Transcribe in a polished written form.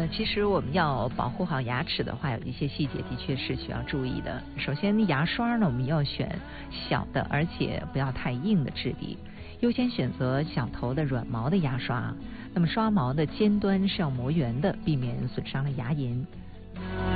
其实我们要保护好牙齿的话，有一些细节的确是需要注意的。首先，牙刷呢，我们要选小的，而且不要太硬的质地，优先选择小头的软毛的牙刷。那么刷毛的尖端是要磨圆的，避免损伤了牙龈。